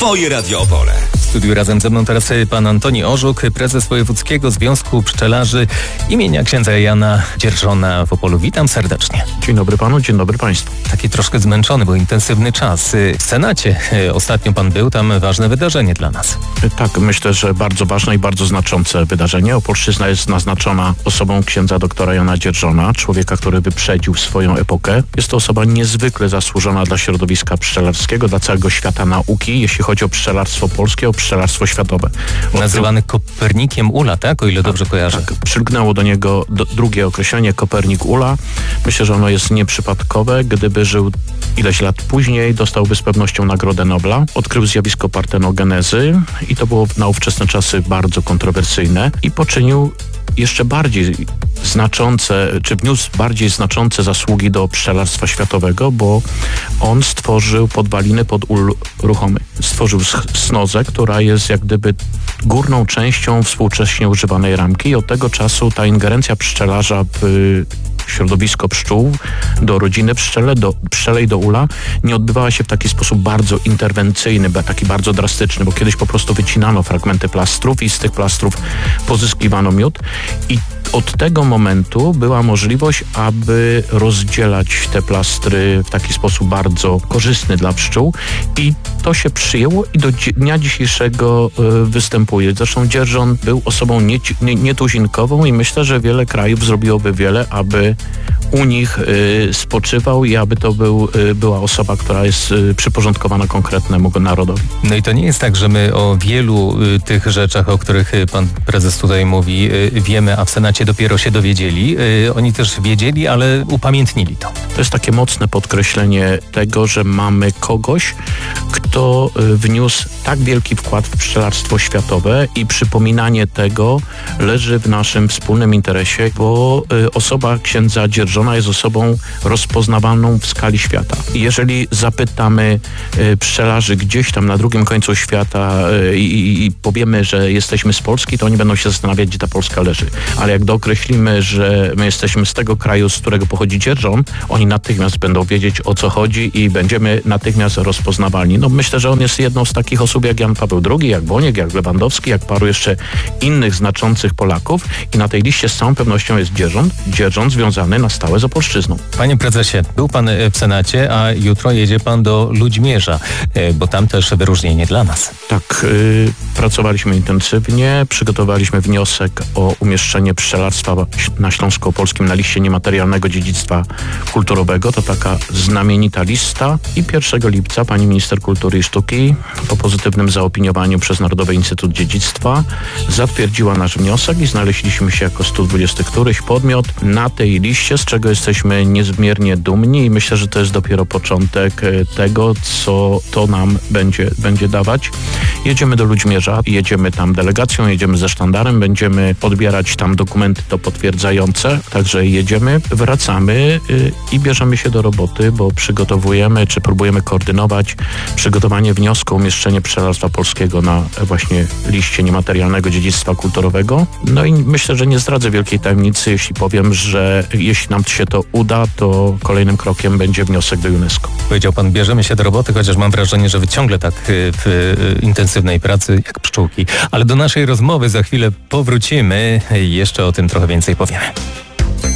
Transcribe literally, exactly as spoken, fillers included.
Twoje Radio Opole. W studiu razem ze mną teraz pan Antoni Orzuk, prezes Wojewódzkiego Związku Pszczelarzy imienia księdza Jana Dzierżona w Opolu. Witam serdecznie. Dzień dobry panu, dzień dobry państwu. Taki troszkę zmęczony, bo intensywny czas. W Senacie ostatnio pan był, tam ważne wydarzenie dla nas. Tak, myślę, że bardzo ważne i bardzo znaczące wydarzenie. Opolszczyzna jest naznaczona osobą księdza doktora Jana Dzierżona, człowieka, który wyprzedził swoją epokę. Jest to osoba niezwykle zasłużona dla środowiska pszczelarskiego, dla całego świata nauki, jeśli chodzi o pszczelarstwo polskie, o pszczelarstwo światowe. Nazywany Kopernikiem Ula, tak? O ile dobrze kojarzę. Tak, przylgnęło do niego do, drugie określenie, Kopernik Ula. Myślę, że ono jest nieprzypadkowe. Gdyby żył ileś lat później, dostałby z pewnością Nagrodę Nobla. Odkrył zjawisko partenogenezy i to było na ówczesne czasy bardzo kontrowersyjne i poczynił jeszcze bardziej znaczące, czy wniósł bardziej znaczące zasługi do pszczelarstwa światowego, bo on stworzył podwaliny pod ul ruchomy. Stworzył snozę, która jest jak gdyby górną częścią współcześnie używanej ramki i od tego czasu ta ingerencja pszczelarza w środowisko pszczół, do rodziny pszczele, do pszczele i do ula nie odbywała się w taki sposób bardzo interwencyjny, taki bardzo drastyczny, bo kiedyś po prostu wycinano fragmenty plastrów i z tych plastrów pozyskiwano miód i od tego momentu była możliwość, aby rozdzielać te plastry w taki sposób bardzo korzystny dla pszczół i to się przyjęło i do dnia dzisiejszego y, występuje. Zresztą Dzierżon był osobą nietuzinkową nie, nie i myślę, że wiele krajów zrobiłoby wiele, aby u nich y, spoczywał i aby to był, y, była osoba, która jest y, przyporządkowana konkretnemu narodowi. No i to nie jest tak, że my o wielu y, tych rzeczach, o których y, pan prezes tutaj mówi, y, wiemy, a w Senacie dopiero się dowiedzieli. Y, oni też wiedzieli, ale upamiętnili to. To jest takie mocne podkreślenie tego, że mamy kogoś, kto y, wniósł tak wielki wkład w pszczelarstwo światowe i przypominanie tego leży w naszym wspólnym interesie, bo y, osoba księdza Dzierżona jest osobą rozpoznawalną w skali świata. I jeżeli zapytamy y, pszczelarzy gdzieś tam na drugim końcu świata y, i, i powiemy, że jesteśmy z Polski, to oni będą się zastanawiać, gdzie ta Polska leży. Ale jak dookreślimy, że my jesteśmy z tego kraju, z którego pochodzi Dzierżon, oni natychmiast będą wiedzieć, o co chodzi i będziemy natychmiast rozpoznawalni. No myślę, że on jest jedną z takich osób jak Jan Paweł drugi, jak Boniek, jak Lewandowski, jak paru jeszcze innych znaczących Polaków i na tej liście z całą pewnością jest Dzierżon, Dzierżon związany na stałe z Opolszczyzną. Panie prezesie, był pan w Senacie, a jutro jedzie pan do Ludźmierza, bo tam też wyróżnienie dla nas. Tak, yy, pracowaliśmy intensywnie, przygotowaliśmy wniosek o umieszczenie pszczelarstwa na Śląsko-Opolskim na liście niematerialnego dziedzictwa kulturowego. To taka znamienita lista i pierwszego lipca pani minister kultury i sztuki po pozytywnym zaopiniowaniu przez Narodowy Instytut Dziedzictwa zatwierdziła nasz wniosek i znaleźliśmy się jako sto dwudziesty któryś podmiot na tej liście, z czego jesteśmy niezmiernie dumni i myślę, że to jest dopiero początek tego, co to nam będzie, będzie dawać. Jedziemy do Ludźmierza, jedziemy tam delegacją, jedziemy ze sztandarem, będziemy odbierać tam dokumenty to potwierdzające, także jedziemy, wracamy yy, i bierzemy się do roboty, bo przygotowujemy, czy próbujemy koordynować przygotowanie wniosku o umieszczenie pszczelarstwa polskiego na właśnie liście niematerialnego dziedzictwa kulturowego. No i myślę, że nie zdradzę wielkiej tajemnicy, jeśli powiem, że jeśli nam się to uda, to kolejnym krokiem będzie wniosek do UNESCO. Powiedział pan, bierzemy się do roboty, chociaż mam wrażenie, że wy ciągle tak w intensywnej pracy jak pszczółki. Ale do naszej rozmowy za chwilę powrócimy i jeszcze o tym trochę więcej powiemy.